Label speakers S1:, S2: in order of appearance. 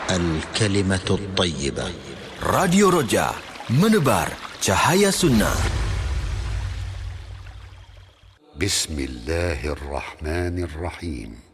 S1: الكلمة الطيبة.
S2: راديو رجاء menebar cahaya sunnah.
S3: بسم الله الرحمن الرحيم.